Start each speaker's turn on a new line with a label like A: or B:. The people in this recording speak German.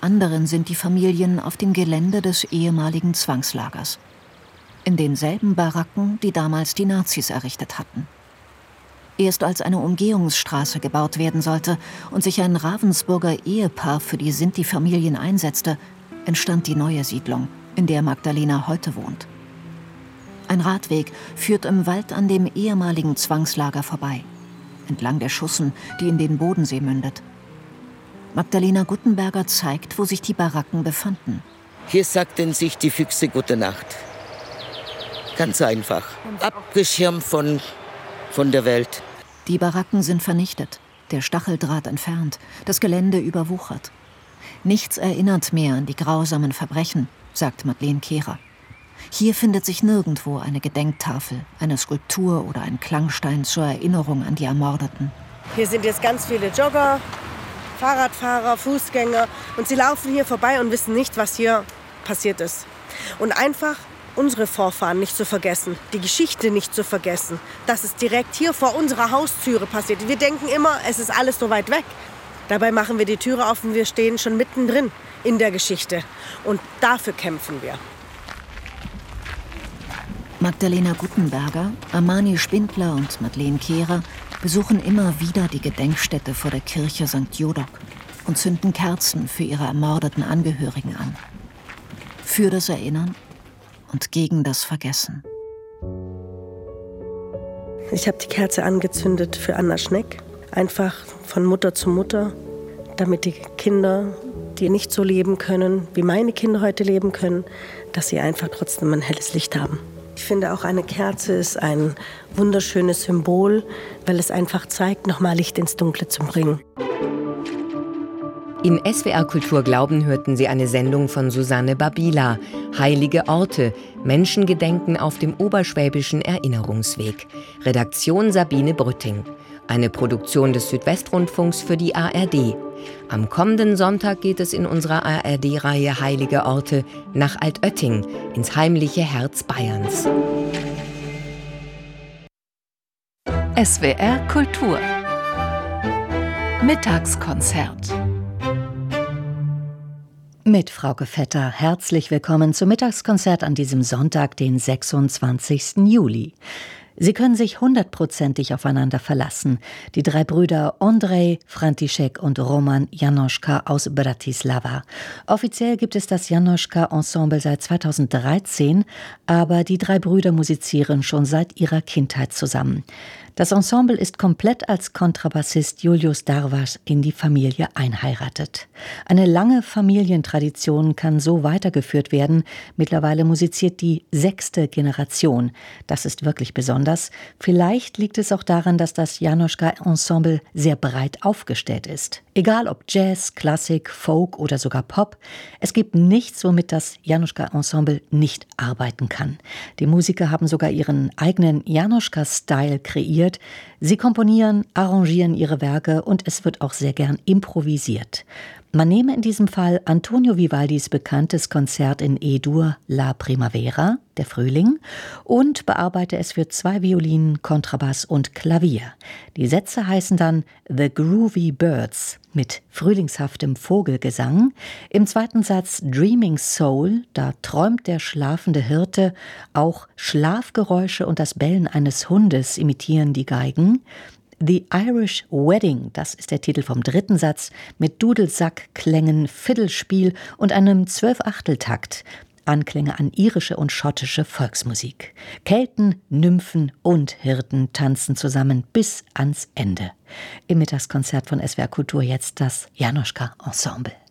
A: anderen Sinti-Familien auf dem Gelände des ehemaligen Zwangslagers. In denselben Baracken, die damals die Nazis errichtet hatten. Erst als eine Umgehungsstraße gebaut werden sollte und sich ein Ravensburger Ehepaar für die Sinti-Familien einsetzte, entstand die neue Siedlung, in der Magdalena heute wohnt. Ein Radweg führt im Wald an dem ehemaligen Zwangslager vorbei, entlang der Schussen, die in den Bodensee mündet. Magdalena Guttenberger zeigt, wo sich die Baracken befanden.
B: Hier sagten sich die Füchse gute Nacht. Ganz einfach. Abgeschirmt von der Welt.
A: Die Baracken sind vernichtet, der Stacheldraht entfernt, das Gelände überwuchert. Nichts erinnert mehr an die grausamen Verbrechen, sagt Madeleine Kehrer. Hier findet sich nirgendwo eine Gedenktafel, eine Skulptur oder ein Klangstein zur Erinnerung an die Ermordeten.
C: Hier sind jetzt ganz viele Jogger, Fahrradfahrer, Fußgänger und sie laufen hier vorbei und wissen nicht, was hier passiert ist. Und einfach unsere Vorfahren nicht zu vergessen, die Geschichte nicht zu vergessen, dass es direkt hier vor unserer Haustüre passiert. Wir denken immer, es ist alles so weit weg. Dabei machen wir die Türe auf und wir stehen schon mittendrin in der Geschichte. Und dafür kämpfen wir.
A: Magdalena Guttenberger, Amani Spindler und Madeleine Kehrer besuchen immer wieder die Gedenkstätte vor der Kirche St. Jodok und zünden Kerzen für ihre ermordeten Angehörigen an. Für das Erinnern und gegen das Vergessen.
C: Ich habe die Kerze angezündet für Anna Schneck. Einfach von Mutter zu Mutter, damit die Kinder, die nicht so leben können, wie meine Kinder heute leben können, dass sie einfach trotzdem ein helles Licht haben. Ich finde auch, eine Kerze ist ein wunderschönes Symbol, weil es einfach zeigt, nochmal Licht ins Dunkle zu bringen.
D: In SWR Kultur Glauben hörten Sie eine Sendung von Susanne Babila. Heilige Orte, Menschengedenken auf dem Oberschwäbischen Erinnerungsweg. Redaktion Sabine Brütting. Eine Produktion des Südwestrundfunks für die ARD. Am kommenden Sonntag geht es in unserer ARD-Reihe Heilige Orte nach Altötting, ins heimliche Herz Bayerns.
E: SWR Kultur Mittagskonzert
F: mit Frauke Vetter. Herzlich willkommen zum Mittagskonzert an diesem Sonntag, den 26. Juli. Sie können sich 100%ig aufeinander verlassen. Die drei Brüder Ondrej, František und Roman Janoschka aus Bratislava. Offiziell gibt es das Janoschka-Ensemble seit 2013, aber die drei Brüder musizieren schon seit ihrer Kindheit zusammen. Das Ensemble ist komplett als Kontrabassist Julius Darvas in die Familie einheiratet. Eine lange Familientradition kann so weitergeführt werden. Mittlerweile musiziert die 6. Generation. Das ist wirklich besonders. Vielleicht liegt es auch daran, dass das Janoschka-Ensemble sehr breit aufgestellt ist. Egal ob Jazz, Klassik, Folk oder sogar Pop, es gibt nichts, womit das Janoschka-Ensemble nicht arbeiten kann. Die Musiker haben sogar ihren eigenen Janoschka-Style kreiert. Sie komponieren, arrangieren ihre Werke und es wird auch sehr gern improvisiert. Man nehme in diesem Fall Antonio Vivaldis bekanntes Konzert in E-Dur La Primavera, der Frühling, und bearbeite es für 2 Violinen, Kontrabass und Klavier. Die Sätze heißen dann The Groovy Birds mit frühlingshaftem Vogelgesang. Im zweiten Satz Dreaming Soul, da träumt der schlafende Hirte. Auch Schlafgeräusche und das Bellen eines Hundes imitieren die Geigen. The Irish Wedding, das ist der Titel vom dritten Satz, mit Dudelsackklängen, Fiddlespiel und einem 12/8-Takt. Anklänge an irische und schottische Volksmusik. Kelten, Nymphen und Hirten tanzen zusammen bis ans Ende. Im Mittagskonzert von SWR Kultur jetzt das Janoschka-Ensemble.